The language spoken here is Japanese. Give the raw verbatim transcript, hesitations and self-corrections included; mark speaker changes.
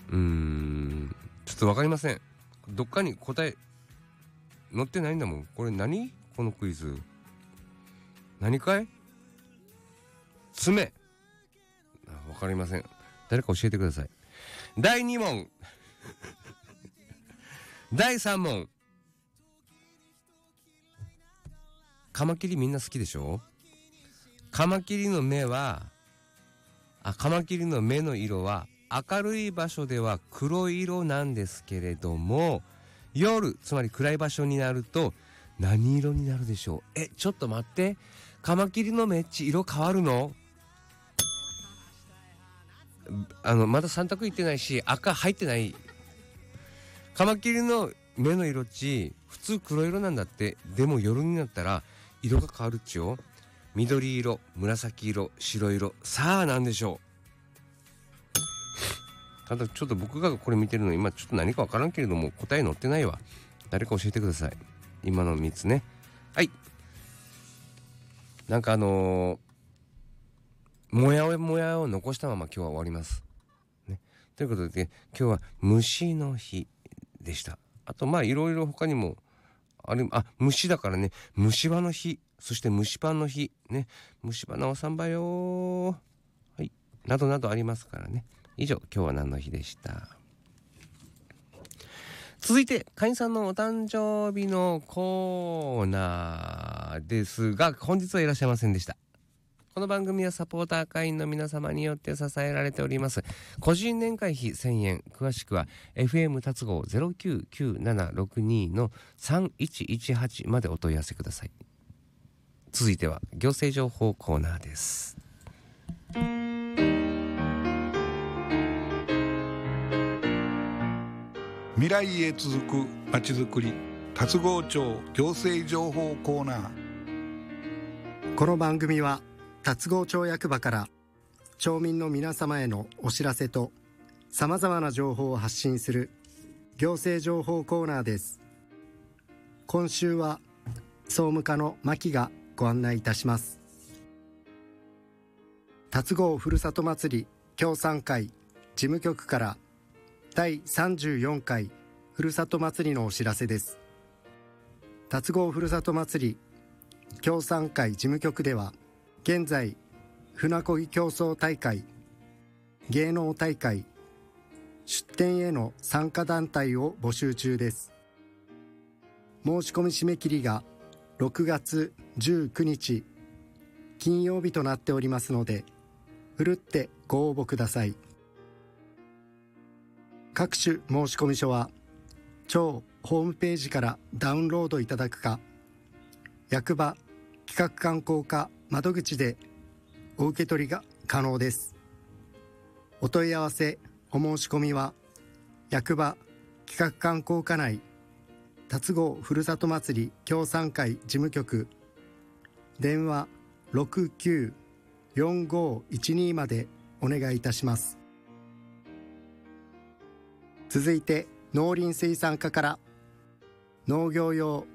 Speaker 1: うーんちょっとわかりません。どっかに答え載ってないんだもん。これ何このクイズ何かい爪あわかりません。誰か教えてください。だいに問だいさん問。カマキリみんな好きでしょ。カマキリの目はあカマキリの目の色は明るい場所では黒色なんですけれども、夜つまり暗い場所になると何色になるでしょう。えちょっと待って、カマキリの目っち色変わるの？あのまださん択いってないし赤入ってない。カマキリの目の色っち普通黒色なんだって。でも夜になったら色が変わるっちよ。緑色、紫色、白色。さあ何でしょう。ただちょっと僕がこれ見てるの今ちょっと何かわからんけれども答え載ってないわ。誰か教えてください。今のみっつね。はい。なんかあのー、もやもやを残したまま今日は終わります、ね、ということで今日は虫の日でした。あとまあいろいろ他にもあれあ虫だからね、虫歯の日、そして蒸しパンの日ね、虫歯のおさんばよー、はい、などなどありますからね。以上今日は何の日でした。続いて会員さんのお誕生日のコーナーですが、本日はいらっしゃいませんでした。この番組はサポーター会員の皆様によって支えられております。個人年会費せんえん、詳しくは エフエム 達合 ゼロきゅうきゅうななろくに のさんいちいちはちまでお問い合わせください。続いては行政情報コーナーです。
Speaker 2: 未来へ続くまちづくり、達合町行政情報コーナー。
Speaker 3: この番組は達合町役場から町民の皆様へのお知らせとさまざまな情報を発信する行政情報コーナーです。今週は総務課の牧がご案内いたします。達合ふるさと祭り協賛会事務局からだいさんじゅうよんかいふるさと祭りのお知らせです。達合ふるさと祭り協賛会事務局では現在船漕ぎ競争大会、芸能大会、出展への参加団体を募集中です。申し込み締め切りがろくがつじゅうくにち金曜日となっておりますので、ふるってご応募ください。各種申し込み書は町ホームページからダウンロードいただくか、役場企画観光課窓口でお受け取りが可能です。お問い合わせお申し込みは役場企画観光課内達合ふるさと祭り協賛会事務局電話 ろくきゅうよんごいちに までお願いいたします。続いて農林水産課から農業用